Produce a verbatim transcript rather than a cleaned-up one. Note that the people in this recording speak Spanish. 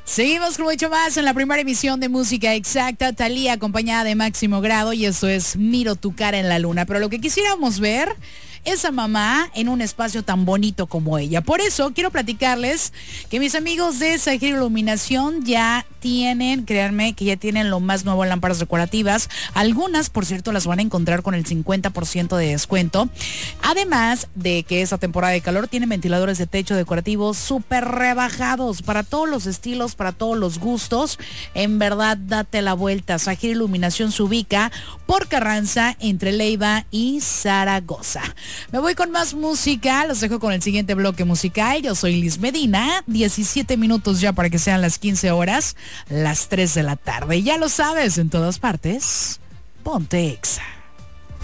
Seguimos con mucho más en la primera emisión de Música Exacta. Thalía acompañada de Máximo Grado y eso es Miro tu cara en la luna. Pero lo que quisiéramos ver es a mamá en un espacio tan bonito como ella. Por eso quiero platicarles que mis amigos de Sahir Iluminación ya tienen, créanme que ya tienen lo más nuevo en lámparas decorativas. Algunas, por cierto, las van a encontrar con el cincuenta por ciento de descuento. Además de que esta temporada de calor tienen ventiladores de techo decorativos súper rebajados para todos los estilos, para todos los gustos. En verdad, date la vuelta. Sahir Iluminación se ubica por Carranza, entre Leiva y Zaragoza. Me voy con más música, los dejo con el siguiente bloque musical. Yo soy Liz Medina, diecisiete minutos ya para que sean las quince horas, las tres de la tarde. Ya lo sabes, en todas partes, ponte Exa.